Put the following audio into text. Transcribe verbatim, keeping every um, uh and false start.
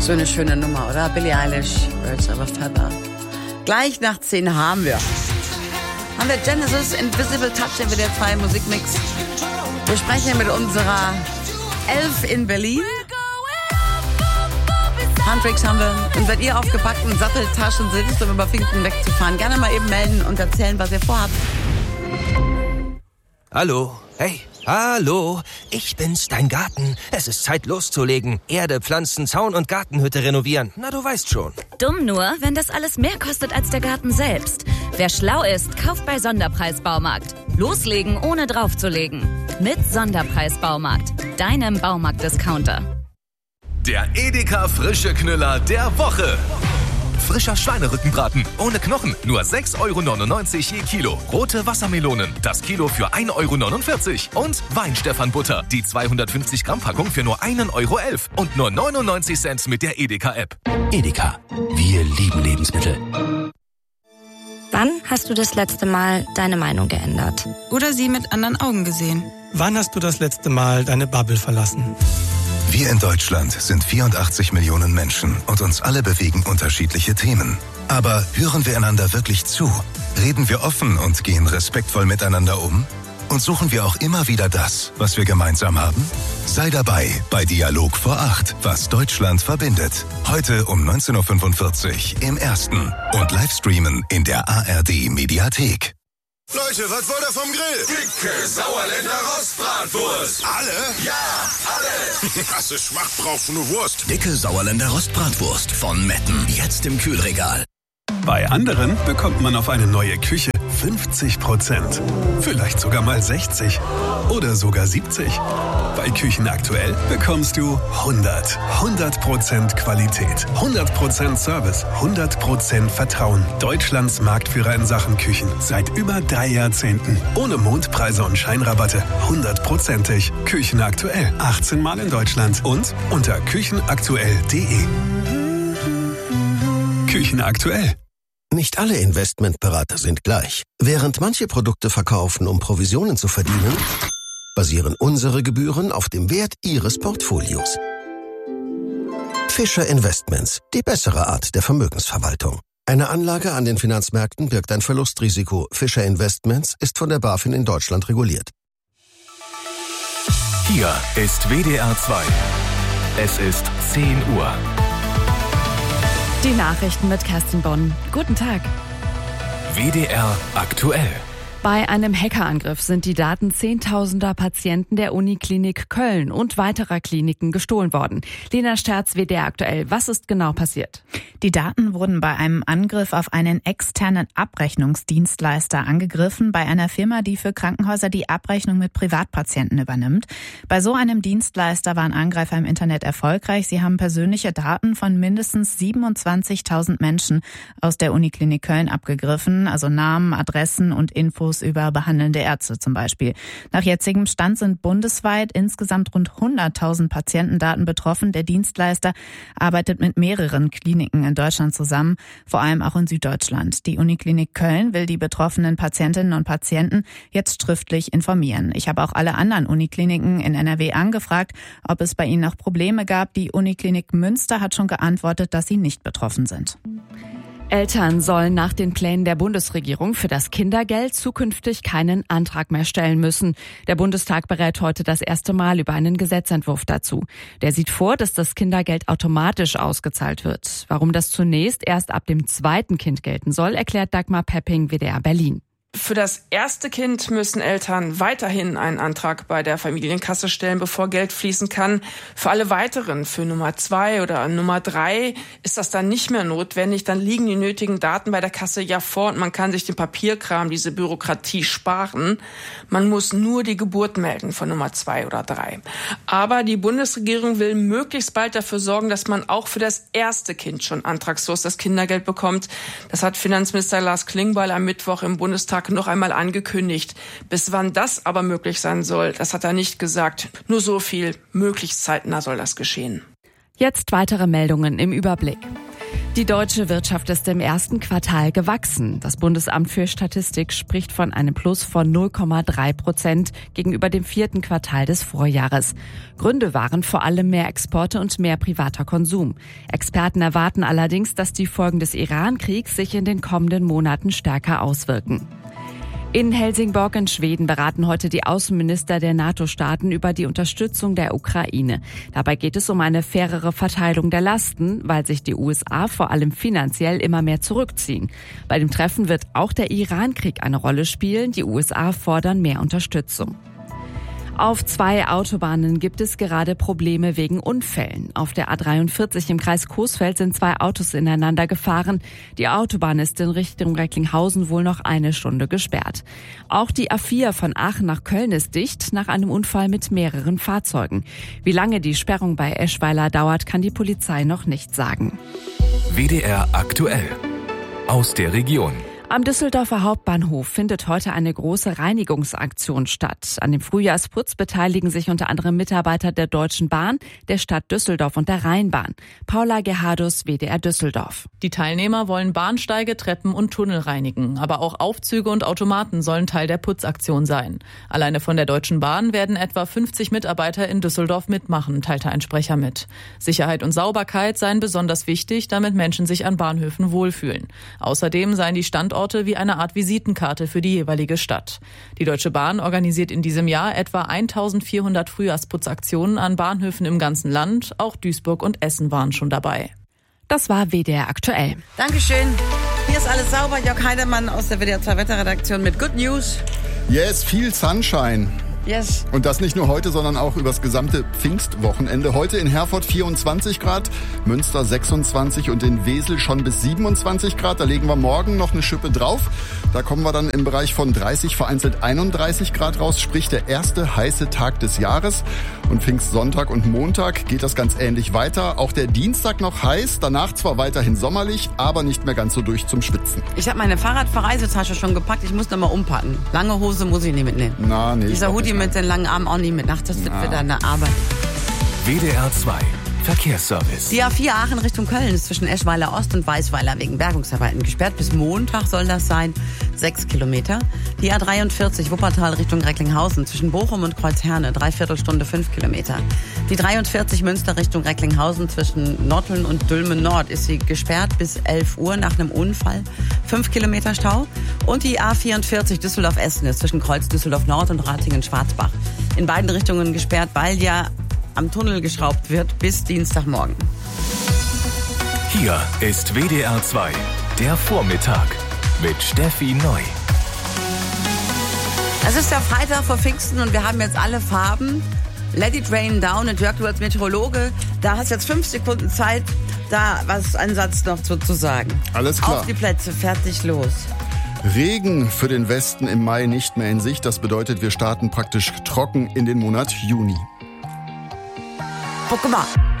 So eine schöne Nummer, oder? Billie Eilish, Birds of a Feather. Gleich nach zehn haben wir. Haben wir Genesis, Invisible Touch, der W D R zwei Musikmix. Wir sprechen mit unserer Elf in Berlin. Handtricks haben wir. Und wenn ihr auf gepackten Satteltaschen sitzt, um über Pfingsten wegzufahren, gerne mal eben melden und erzählen, was ihr vorhabt. Hallo, hey, hallo, ich bin's, dein Garten. Es ist Zeit loszulegen. Erde, Pflanzen, Zaun und Gartenhütte renovieren. Na, du weißt schon. Dumm nur, wenn das alles mehr kostet als der Garten selbst. Wer schlau ist, kauft bei Sonderpreis Baumarkt. Loslegen, ohne draufzulegen. Mit Sonderpreis Baumarkt, deinem Baumarkt-Discounter. Der Edeka Frische Knüller der Woche. Frischer Schweinerückenbraten ohne Knochen, nur sechs Euro neunundneunzig je Kilo. Rote Wassermelonen, das Kilo für ein Euro neunundvierzig. Und Weinstefan-Butter, die zweihundertfünfzig Gramm Packung für nur ein Euro elf. Und nur neunundneunzig Cent mit der Edeka-App. Edeka, wir lieben Lebensmittel. Wann hast du das letzte Mal deine Meinung geändert? Oder sie mit anderen Augen gesehen? Wann hast du das letzte Mal deine Bubble verlassen? Wir in Deutschland sind vierundachtzig Millionen Menschen und uns alle bewegen unterschiedliche Themen. Aber hören wir einander wirklich zu? Reden wir offen und gehen respektvoll miteinander um? Und suchen wir auch immer wieder das, was wir gemeinsam haben? Sei dabei bei Dialog vor acht, was Deutschland verbindet. Heute um neunzehn Uhr fünfundvierzig im Ersten und Livestreamen in der A R D-Mediathek. Leute, was wollt ihr vom Grill? Dicke Sauerländer Rostbratwurst. Alle? Ja, alle. Krasse Schmacht brauchst du nur Wurst. Dicke Sauerländer Rostbratwurst von Metten. Jetzt im Kühlregal. Bei anderen bekommt man auf eine neue Küche fünfzig Prozent. Vielleicht sogar mal sechzig. Oder sogar siebzig. Bei Küchen aktuell bekommst du hundert. hundert Prozent Qualität. hundert Prozent Service. hundert Prozent Vertrauen. Deutschlands Marktführer in Sachen Küchen. Seit über drei Jahrzehnten. Ohne Mondpreise und Scheinrabatte. hundertprozentig. Küchen aktuell. achtzehn Mal in Deutschland. Und unter küchenaktuell punkt de. Küchen aktuell. Nicht alle Investmentberater sind gleich. Während manche Produkte verkaufen, um Provisionen zu verdienen, basieren unsere Gebühren auf dem Wert Ihres Portfolios. Fischer Investments, die bessere Art der Vermögensverwaltung. Eine Anlage an den Finanzmärkten birgt ein Verlustrisiko. Fischer Investments ist von der BaFin in Deutschland reguliert. Hier ist W D R zwei. Es ist zehn Uhr. Die Nachrichten mit Kerstin Bonn. Guten Tag. W D R aktuell. Bei einem Hackerangriff sind die Daten zehntausender Patienten der Uniklinik Köln und weiterer Kliniken gestohlen worden. Lena Sterz, W D R aktuell. Was ist genau passiert? Die Daten wurden bei einem Angriff auf einen externen Abrechnungsdienstleister angegriffen, bei einer Firma, die für Krankenhäuser die Abrechnung mit Privatpatienten übernimmt. Bei so einem Dienstleister waren Angreifer im Internet erfolgreich. Sie haben persönliche Daten von mindestens siebenundzwanzigtausend Menschen aus der Uniklinik Köln abgegriffen, also Namen, Adressen und Infos über behandelnde Ärzte zum Beispiel. Nach jetzigem Stand sind bundesweit insgesamt rund hunderttausend Patientendaten betroffen. Der Dienstleister arbeitet mit mehreren Kliniken in Deutschland zusammen, vor allem auch in Süddeutschland. Die Uniklinik Köln will die betroffenen Patientinnen und Patienten jetzt schriftlich informieren. Ich habe auch alle anderen Unikliniken in N R W angefragt, ob es bei ihnen noch Probleme gab. Die Uniklinik Münster hat schon geantwortet, dass sie nicht betroffen sind. Eltern sollen nach den Plänen der Bundesregierung für das Kindergeld zukünftig keinen Antrag mehr stellen müssen. Der Bundestag berät heute das erste Mal über einen Gesetzentwurf dazu. Der sieht vor, dass das Kindergeld automatisch ausgezahlt wird. Warum das zunächst erst ab dem zweiten Kind gelten soll, erklärt Dagmar Pepping, W D R Berlin. Für das erste Kind müssen Eltern weiterhin einen Antrag bei der Familienkasse stellen, bevor Geld fließen kann. Für alle weiteren, für Nummer zwei oder Nummer drei, ist das dann nicht mehr notwendig. Dann liegen die nötigen Daten bei der Kasse ja vor und man kann sich den Papierkram, diese Bürokratie sparen. Man muss nur die Geburt melden von Nummer zwei oder drei. Aber die Bundesregierung will möglichst bald dafür sorgen, dass man auch für das erste Kind schon antragslos das Kindergeld bekommt. Das hat Finanzminister Lars Klingbeil am Mittwoch im Bundestag noch einmal angekündigt. Bis wann das aber möglich sein soll, das hat er nicht gesagt. Nur so viel, möglichst zeitnah soll das geschehen. Jetzt weitere Meldungen im Überblick. Die deutsche Wirtschaft ist im ersten Quartal gewachsen. Das Bundesamt für Statistik spricht von einem Plus von null Komma drei Prozent gegenüber dem vierten Quartal des Vorjahres. Gründe waren vor allem mehr Exporte und mehr privater Konsum. Experten erwarten allerdings, dass die Folgen des Iran-Kriegs sich in den kommenden Monaten stärker auswirken. In Helsingborg in Schweden beraten heute die Außenminister der NATO-Staaten über die Unterstützung der Ukraine. Dabei geht es um eine fairere Verteilung der Lasten, weil sich die U S A vor allem finanziell immer mehr zurückziehen. Bei dem Treffen wird auch der Iran-Krieg eine Rolle spielen. Die U S A fordern mehr Unterstützung. Auf zwei Autobahnen gibt es gerade Probleme wegen Unfällen. Auf der A dreiundvierzig im Kreis Coesfeld sind zwei Autos ineinander gefahren. Die Autobahn ist in Richtung Recklinghausen wohl noch eine Stunde gesperrt. Auch die A vier von Aachen nach Köln ist dicht nach einem Unfall mit mehreren Fahrzeugen. Wie lange die Sperrung bei Eschweiler dauert, kann die Polizei noch nicht sagen. W D R aktuell. Aus der Region. Am Düsseldorfer Hauptbahnhof findet heute eine große Reinigungsaktion statt. An dem Frühjahrsputz beteiligen sich unter anderem Mitarbeiter der Deutschen Bahn, der Stadt Düsseldorf und der Rheinbahn. Paula Gerhardus, W D R Düsseldorf. Die Teilnehmer wollen Bahnsteige, Treppen und Tunnel reinigen. Aber auch Aufzüge und Automaten sollen Teil der Putzaktion sein. Alleine von der Deutschen Bahn werden etwa fünfzig Mitarbeiter in Düsseldorf mitmachen, teilte ein Sprecher mit. Sicherheit und Sauberkeit seien besonders wichtig, damit Menschen sich an Bahnhöfen wohlfühlen. Außerdem seien die Standorte wie eine Art Visitenkarte für die jeweilige Stadt. Die Deutsche Bahn organisiert in diesem Jahr etwa eintausendvierhundert Frühjahrsputzaktionen an Bahnhöfen im ganzen Land. Auch Duisburg und Essen waren schon dabei. Das war W D R aktuell. Dankeschön. Hier ist alles sauber. Jörg Heidemann aus der W D R zwei Wetterredaktion mit Good News. Yes, viel Sunshine. Yes. Und das nicht nur heute, sondern auch übers gesamte Pfingstwochenende. Heute in Herford vierundzwanzig Grad, Münster sechsundzwanzig und in Wesel schon bis siebenundzwanzig Grad. Da legen wir morgen noch eine Schippe drauf. Da kommen wir dann im Bereich von dreißig, vereinzelt einunddreißig Grad raus, sprich der erste heiße Tag des Jahres. Und Pfingstsonntag und Montag geht das ganz ähnlich weiter. Auch der Dienstag noch heiß, danach zwar weiterhin sommerlich, aber nicht mehr ganz so durch zum Schwitzen. Ich habe meine Fahrradverreisetasche schon gepackt, ich muss noch mal umpacken. Lange Hose muss ich nicht mitnehmen. Na, nee. Dieser Hoodie mit den langen Armen auch nicht mit. Ach, das wird für deine Arbeit. W D R zwei Verkehrsservice. Die A vier Aachen Richtung Köln ist zwischen Eschweiler Ost und Weißweiler wegen Bergungsarbeiten gesperrt. Bis Montag soll das sein. Sechs Kilometer. Die A dreiundvierzig Wuppertal Richtung Recklinghausen zwischen Bochum und Kreuzherne. Dreiviertelstunde, fünf Kilometer. Die dreiundvierzig Münster Richtung Recklinghausen zwischen Notteln und Dülmen Nord ist sie gesperrt bis elf Uhr nach einem Unfall. Fünf Kilometer Stau. Und die A vierundvierzig Düsseldorf-Essen ist zwischen Kreuz Düsseldorf Nord und Ratingen-Schwarzbach. In beiden Richtungen gesperrt, weil ja am Tunnel geschraubt wird bis Dienstagmorgen. Hier ist W D R zwei, der Vormittag mit Steffi Neu. Es ist der Freitag vor Pfingsten und wir haben jetzt alle Farben. Let it rain down. Und Jörg, du als Meteorologe, da hast jetzt fünf Sekunden Zeit, da was einen Satz noch zu, zu sagen. Alles klar. Auf die Plätze, fertig, los. Regen für den Westen im Mai nicht mehr in Sicht. Das bedeutet, wir starten praktisch trocken in den Monat Juni. Guck mal.